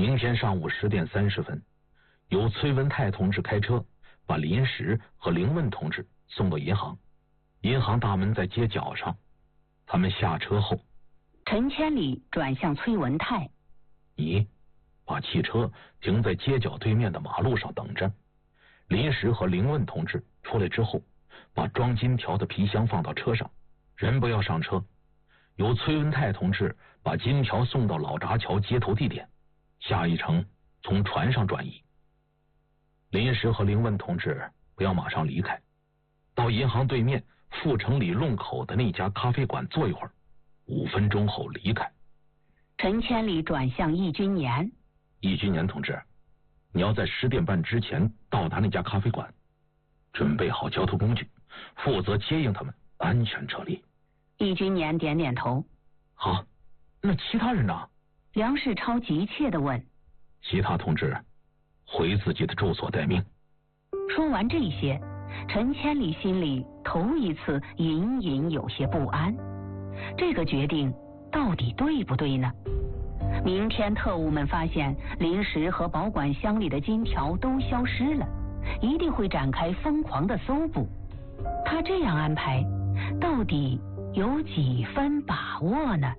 明天上午10点30分，由崔文泰同志开车把林石和凌问同志送到银行，银行大门在街角上。他们下车后， 陈千里转向崔文泰： 你把汽车停在街角对面的马路上等着。林石和凌问同志出来之后，把装金条的皮箱放到车上，人不要上车。由崔文泰同志把金条送到老闸桥接头地点，下一程从船上转移。林石和凌问同志不要马上离开，到银行对面阜成里弄口的那家咖啡馆坐一会儿，5分钟后离开。 陈千里转向易君年： 易君年同志，你要在10点半之前到达那家咖啡馆，准备好交通工具，负责接应他们安全撤离。 易君年点点头。 好，那其他人呢？ 梁世超急切地问。 其他同志回自己的住所待命。 说完这些，陈千里心里头一次隐隐有些不安，这个决定到底对不对呢？明天特务们发现林石和保管箱里的金条都消失了，一定会展开疯狂的搜捕。他这样安排到底有几分把握呢？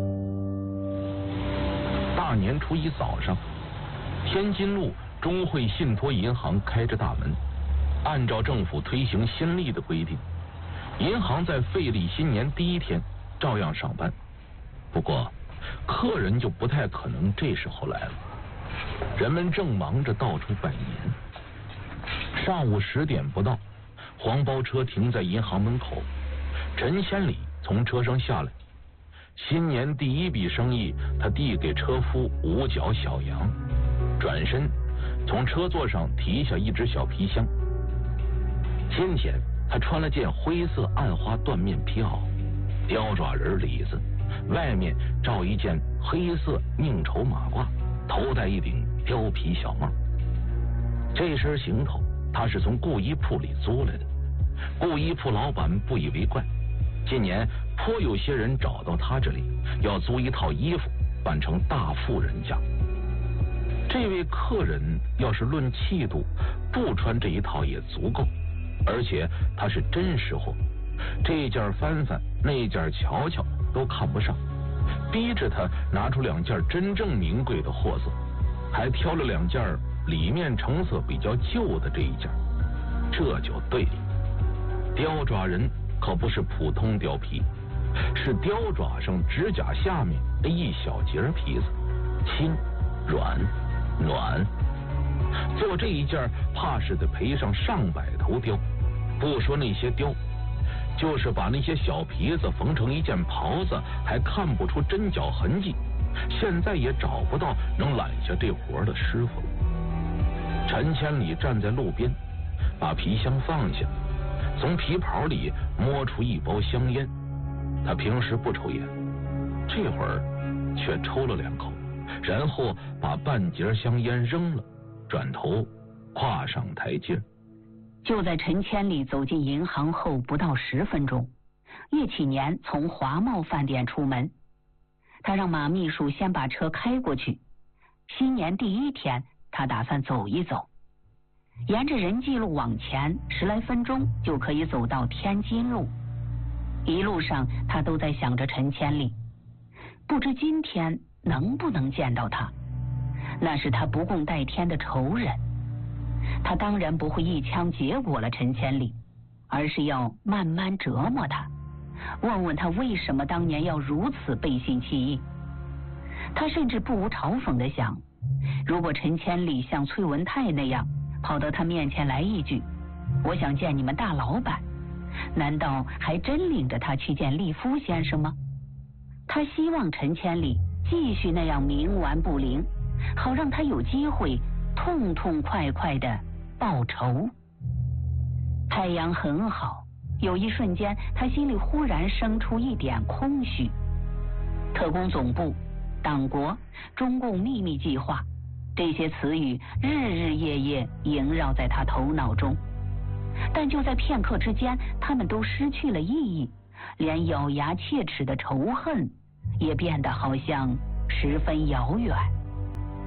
大年初一早上，天津路中汇信托银行开着大门，按照政府推行新历的规定，银行在废历新年第一天照样上班。不过客人就不太可能这时候来了，人们正忙着到处拜年。上午10点不到，黄包车停在银行门口，陈千里从车上下来。新年第一笔生意，他递给车夫5角小洋，转身从车座上提下一只小皮箱。今天他穿了件灰色暗花缎面皮袄，雕爪人里子，外面罩一件黑色宁绸马褂，头戴一顶貂皮小帽。这身行头他是从顾衣铺里租来的。顾衣铺老板不以为怪，今年颇有些人找到他这里，要租一套衣服扮成大富人家。这位客人要是论气度，不穿这一套也足够，而且他是真识货，这件翻翻那件瞧瞧都看不上，逼着他拿出2件真正名贵的货色，还挑了2件里面成色比较旧的这一件，这就对了。雕爪人可不是普通貂皮，是雕爪上指甲下面的一小节皮子，轻软暖。做这一件怕是得赔上上百头貂，不说那些貂，就是把那些小皮子缝成一件袍子，还看不出针脚痕迹，现在也找不到能揽下这活的师傅。陈千里站在路边，把皮箱放下，从皮袍里摸出一包香烟。他平时不抽烟，这会儿却抽了2口，然后把半截香烟扔了，转头跨上台阶。 就在陈千里走进银行后不到10分钟，叶启年从华茂饭店出门，他让马秘书先把车开过去。新年第一天，他打算走一走，沿着仁济路往前10来分钟就可以走到天津路。一路上他都在想着陈千里，不知今天能不能见到他，那是他不共戴天的仇人。他当然不会一枪结果了陈千里，而是要慢慢折磨他，问问他为什么当年要如此背信弃义。他甚至不无嘲讽地想，如果陈千里像崔文泰那样跑到他面前来一句我想见你们大老板，难道还真领着他去见利夫先生吗？他希望陈千里继续那样冥顽不灵，好让他有机会痛痛快快的报仇。太阳很好，有一瞬间他心里忽然生出一点空虚。特工总部、党国、中共秘密计划，这些词语日日夜夜萦绕在他头脑中，但就在片刻之间，他们都失去了意义，连咬牙切齿的仇恨也变得好像十分遥远。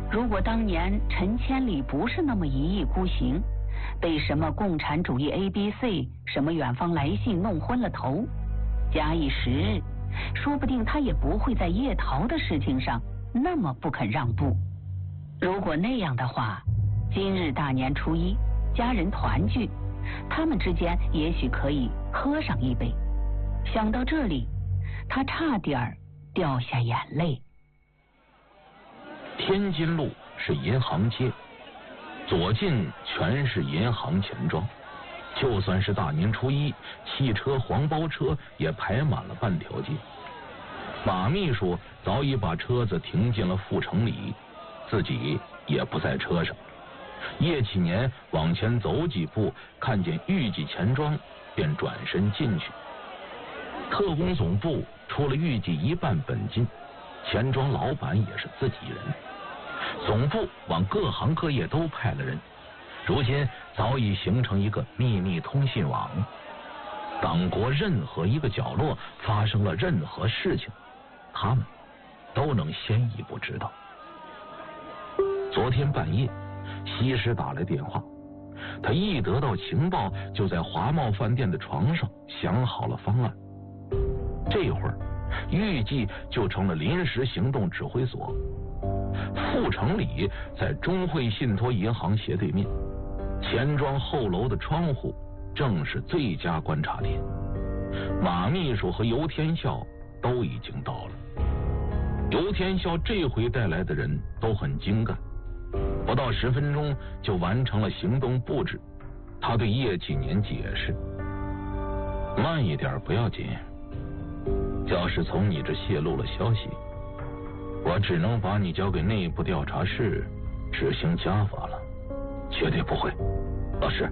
如果当年陈千里不是那么一意孤行，被什么共产主义 ABC 什么远方来信弄昏了头，假以时日，说不定他也不会在叶桃的事情上那么不肯让步。如果那样的话，今日大年初一，家人团聚，他们之间也许可以喝上一杯。想到这里，他差点掉下眼泪。 天津路是银行街，左近全是银行钱庄，就算是大年初一，汽车黄包车也排满了半条街。马秘书早已把车子停进了阜成里，自己也不在车上。叶启年往前走几步，看见玉记钱庄，便转身进去。特工总部出了玉记一半本金，钱庄老板也是自己人。总部往各行各业都派了人，如今早已形成一个秘密通信网。党国任何一个角落发生了任何事情，他们都能先一步知道。昨天半夜，西施打来电话，他一得到情报，就在华茂饭店的床上想好了方案。这会儿，玉记就成了临时行动指挥所。阜成里在中汇信托银行斜对面，钱庄后楼的窗户正是最佳观察点。马秘书和游天笑都已经到了。游天笑这回带来的人都很精干，不到10分钟就完成了行动布置。他对叶启年解释：慢一点不要紧，要是从你这泄露了消息，我只能把你交给内部调查室执行家法了，绝对不会。老师，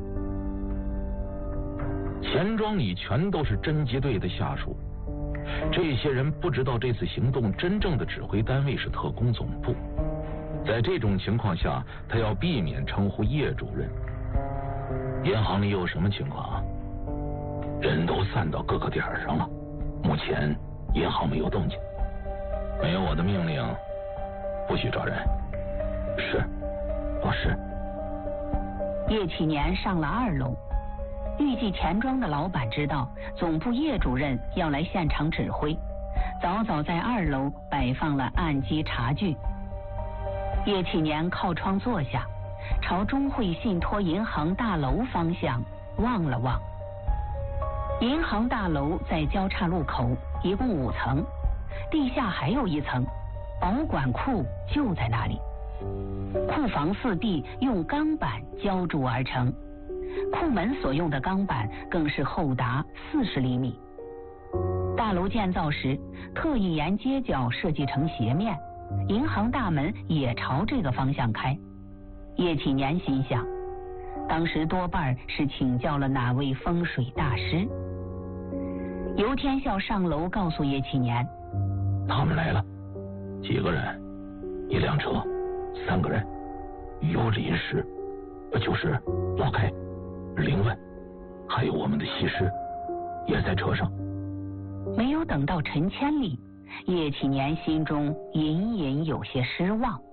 钱庄里全都是侦缉队的下属，这些人不知道这次行动真正的指挥单位是特工总部。在这种情况下，他要避免称呼叶主任。银行里有什么情况？人都散到各个点上了，目前银行没有动静。没有我的命令，不许抓人。是，老师。 叶启年上了2楼，玉记钱庄的老板知道总部叶主任要来现场指挥，早早在2楼摆放了案机茶具。叶启年靠窗坐下，朝中汇信托银行大楼方向望了望。银行大楼在交叉路口，一共5层，地下还有1层，保管库就在那里。库房4壁用钢板浇筑而成，库门所用的钢板更是厚达40厘米。大楼建造时特意沿街角设计成斜面，银行大门也朝这个方向开。叶启年心想，当时多半是请教了哪位风水大师。游天笑上楼告诉叶启年， 他们来了，几个人？1辆车，3个人，有临时，就是老开、凌问，还有我们的西施也在车上。 没有等到陈千里，叶启年心中隐隐有些失望。